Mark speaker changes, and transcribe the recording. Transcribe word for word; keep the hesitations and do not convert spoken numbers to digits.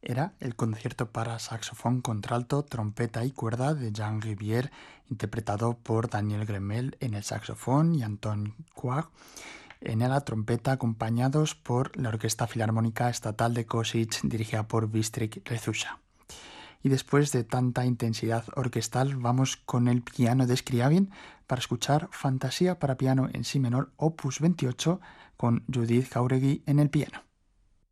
Speaker 1: era el concierto para saxofón, contralto, trompeta y cuerda de Jean Rivière, interpretado por Daniel Gremel en el saxofón y Anton Quag en la trompeta, acompañados por la Orquesta Filarmónica Estatal de Košice, dirigida por Bystrik Rezusa. Y después de tanta intensidad orquestal, vamos con el piano de Scriabin para escuchar Fantasía para piano en si menor, opus veintiocho, con Judith Jauregui en el piano.